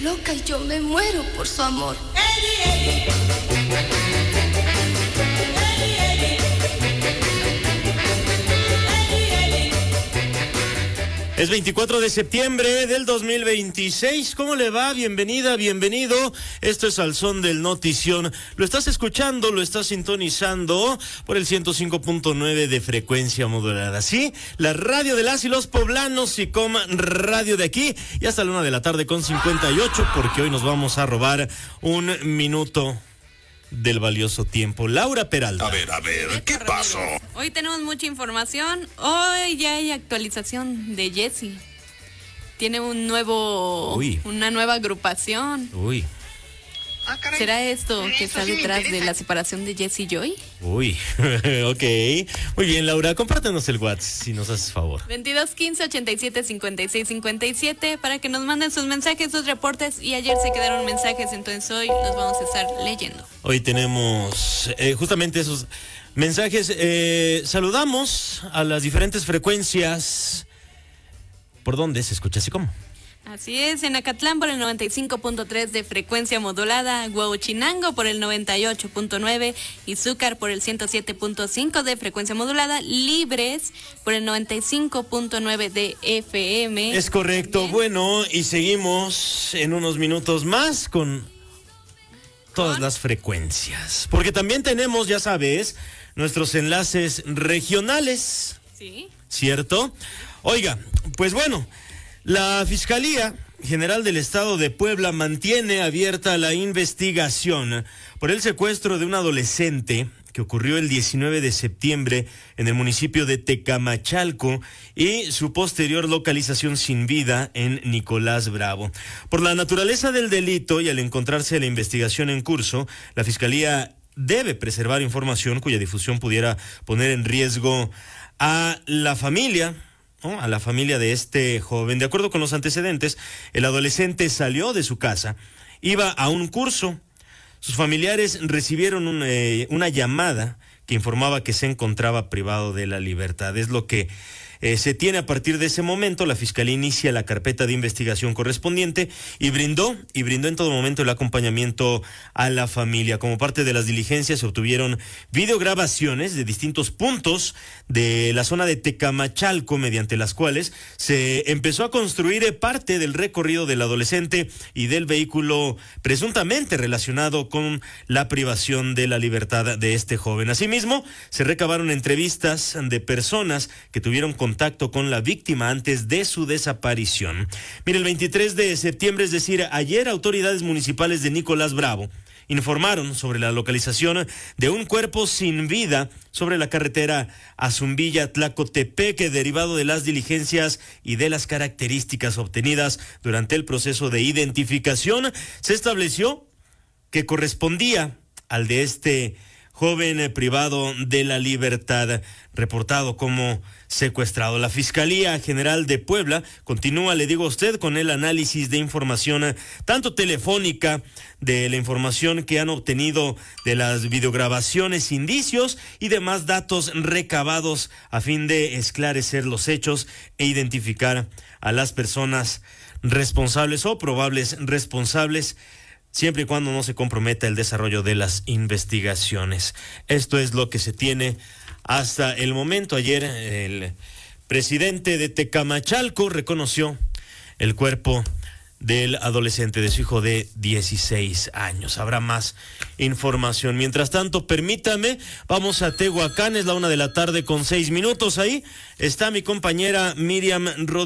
loca y yo me muero por su amor. Es 24 de septiembre del 2026. ¿Cómo le va? Bienvenida, bienvenido. Esto es Al Son del Notición. Lo estás escuchando, lo estás sintonizando por el 105.9 de frecuencia modulada. Sí, la radio de las y los poblanos, SICOM Radio de aquí. Y hasta la 1:00 p.m. con 58, porque hoy nos vamos a robar un minuto del valioso tiempo. Laura Peralta. A ver, ¿qué pasó? Hoy tenemos mucha información. Hoy ya hay actualización de Jessie. Tiene una nueva agrupación. Uy. ¿Será esto que está detrás de la separación de Jessie y Joy? Uy, ok. Muy bien, Laura, compártenos el WhatsApp, si nos haces favor. 22 15 87 56 57 para que nos manden sus mensajes, sus reportes. Y ayer se quedaron mensajes, entonces hoy los vamos a estar leyendo. Hoy tenemos justamente esos mensajes. Saludamos a las diferentes frecuencias. ¿Por dónde se escucha así como? Así es, en Acatlán por el 95.3 de frecuencia modulada, Huauchinango por el 98.9, Izúcar por el 107.5 de frecuencia modulada, Libres por el 95.9 de FM. Es correcto. También. Bueno, y seguimos en unos minutos más con todas las frecuencias, porque también tenemos, ya sabes, nuestros enlaces regionales. Sí. ¿Cierto? Oiga, pues bueno, la Fiscalía General del Estado de Puebla mantiene abierta la investigación por el secuestro de un adolescente que ocurrió el 19 de septiembre en el municipio de Tecamachalco y su posterior localización sin vida en Nicolás Bravo. Por la naturaleza del delito y al encontrarse la investigación en curso, la Fiscalía debe preservar información cuya difusión pudiera poner en riesgo a la familia, ¿no? A la familia de este joven. De acuerdo con los antecedentes, el adolescente salió de su casa, iba a un curso. Sus familiares recibieron una llamada que informaba que se encontraba privado de la libertad. Es lo que se tiene a partir de ese momento. La Fiscalía inicia la carpeta de investigación correspondiente y brindó en todo momento el acompañamiento a la familia. Como parte de las diligencias se obtuvieron videograbaciones de distintos puntos de la zona de Tecamachalco, mediante las cuales se empezó a construir parte del recorrido del adolescente y del vehículo presuntamente relacionado con la privación de la libertad de este joven. Asimismo, se recabaron entrevistas de personas que tuvieron contacto con la víctima antes de su desaparición. Mire, el 23 de septiembre, es decir, ayer, autoridades municipales de Nicolás Bravo informaron sobre la localización de un cuerpo sin vida sobre la carretera Azumbilla-Tlacotepec, derivado de las diligencias y de las características obtenidas durante el proceso de identificación. Se estableció que correspondía al de este joven privado de la libertad, reportado como secuestrado. La Fiscalía General de Puebla continúa, le digo a usted, con el análisis de información, tanto telefónica, de la información que han obtenido de las videograbaciones, indicios y demás datos recabados a fin de esclarecer los hechos e identificar a las personas responsables o probables responsables, siempre y cuando no se comprometa el desarrollo de las investigaciones. Esto es lo que se tiene hasta el momento. Ayer el presidente de Tecamachalco reconoció el cuerpo del adolescente, de su hijo de 16 años. Habrá más información. Mientras tanto, permítame, vamos a Tehuacán, es la 1:00 p.m. con 6 minutos. Ahí está mi compañera Miriam Rodríguez.